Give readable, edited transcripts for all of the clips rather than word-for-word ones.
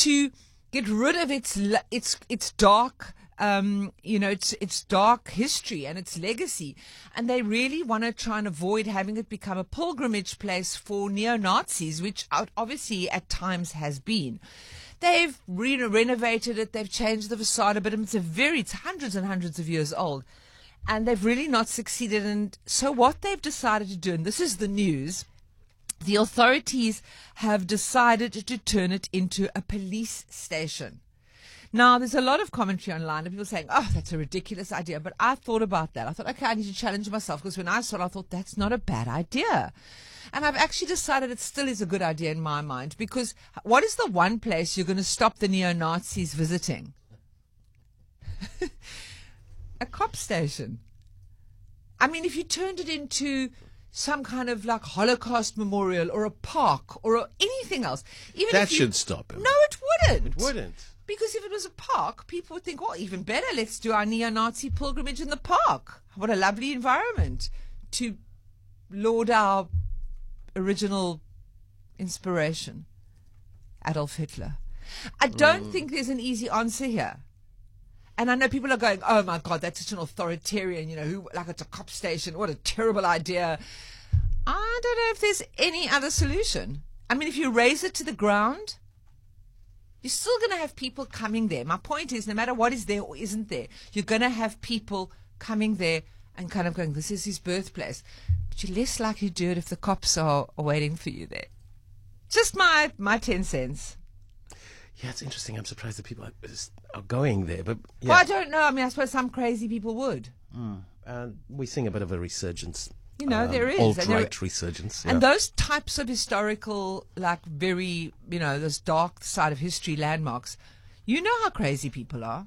to get rid of its dark, its dark history and its legacy. And they really want to try and avoid having it become a pilgrimage place for neo-Nazis, which obviously at times has been. They've renovated it. They've changed the facade a bit. It's hundreds and hundreds of years old. And they've really not succeeded. And so what they've decided to do, and this is the news, the authorities have decided to turn it into a police station. Now, there's a lot of commentary online of people saying, oh, that's a ridiculous idea. But I thought about that. I thought, okay, I need to challenge myself, because when I saw it, I thought, that's not a bad idea. And I've actually decided it still is a good idea in my mind, because what is the one place you're going to stop the neo-Nazis visiting? A cop station. I mean, if you turned it into some kind of like Holocaust memorial or a park or anything else. That should stop him. No, it wouldn't. It wouldn't. Because if it was a park, people would think, well, even better, let's do our neo-Nazi pilgrimage in the park. What a lovely environment to laud our original inspiration, Adolf Hitler. I don't think there's an easy answer here. And I know people are going, oh my God, that's such an authoritarian, like it's a cop station. What a terrible idea. I don't know if there's any other solution. I mean, if you raise it to the ground, you're still going to have people coming there. My point is, no matter what is there or isn't there, you're going to have people coming there and kind of going, this is his birthplace. But you're less likely to do it if the cops are waiting for you there. Just my 10 cents. Yeah, it's interesting. I'm surprised that people are going there. But yeah. Well, I don't know. I mean, I suppose some crazy people would. We're seeing a bit of a resurgence. There is. Alt-right resurgence. Yeah. And those types of historical, like very, those dark side of history landmarks, you know how crazy people are.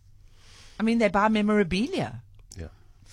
I mean, they buy memorabilia. Yeah.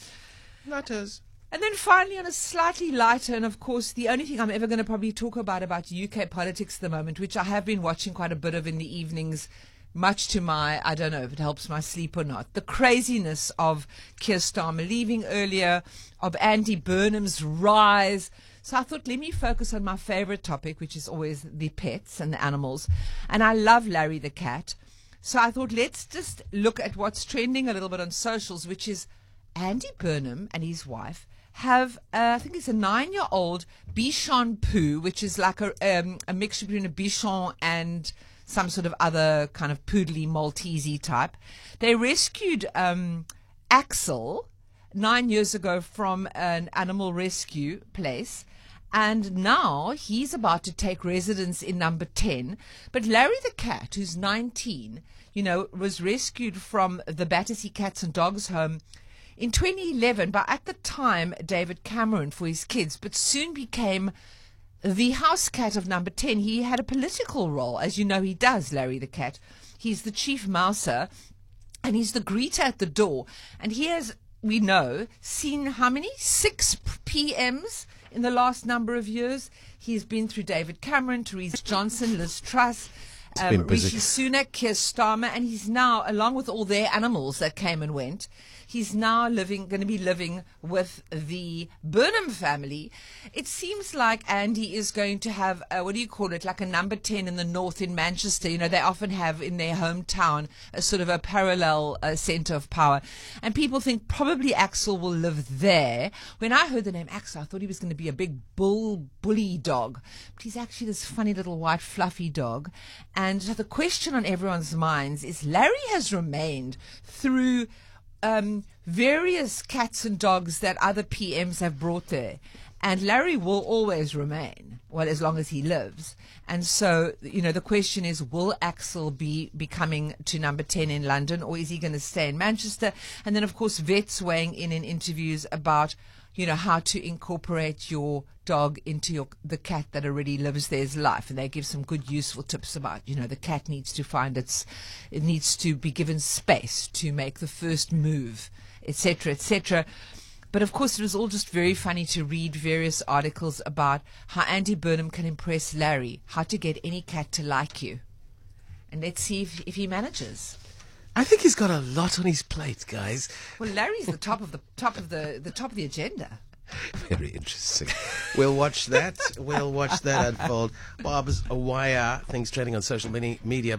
Nutters. And then finally, on a slightly lighter, and of course, the only thing I'm ever going to probably talk about UK politics at the moment, which I have been watching quite a bit of in the evenings, much to my, I don't know if it helps my sleep or not, the craziness of Keir Starmer leaving earlier, of Andy Burnham's rise. So I thought, let me focus on my favorite topic, which is always the pets and the animals. And I love Larry the cat. So I thought, let's just look at what's trending a little bit on socials, which is Andy Burnham and his wife have, I think it's a 9-year-old Bichon Poo, which is like a mixture between a Bichon and some sort of other kind of poodly Maltese type. They rescued Axel 9 years ago from an animal rescue place, and now he's about to take residence in number 10. But Larry the cat, who's 19, was rescued from the Battersea Cats and Dogs home in 2011 by, at the time, David Cameron for his kids, but soon became the house cat of number 10. He had a political role, as you know he does, Larry the cat. He's the chief mouser, and he's the greeter at the door. And he has, we know, seen how many? 6 PMs in the last number of years. He's been through David Cameron, Theresa Johnson, Liz Truss, Rishi Sunak, Keir Starmer, and he's now, along with all their animals that came and went, he's now going to be living with the Burnham family. It seems like Andy is going to have, like a number 10 in the north in Manchester. They often have in their hometown a sort of a parallel centre of power. And people think probably Axel will live there. When I heard the name Axel, I thought he was going to be a big bully dog. But he's actually this funny little white fluffy dog. And so the question on everyone's minds is, Larry has remained through various cats and dogs that other PMs have brought there. And Larry will always remain, well, as long as he lives. And so, the question is, will Axel be coming to number 10 in London, or is he going to stay in Manchester? And then, of course, vets weighing in interviews about, how to incorporate your dog into the cat that already lives there's life. And they give some good, useful tips about, the cat needs to it needs to be given space to make the first move, etc., etc. But of course, it was all just very funny to read various articles about how Andy Burnham can impress Larry, how to get any cat to like you. And let's see if he manages. I think he's got a lot on his plate, guys. Well, Larry's the top of the agenda. Very interesting. We'll watch that. We'll watch that unfold. Bob's Wire, things trending on social media.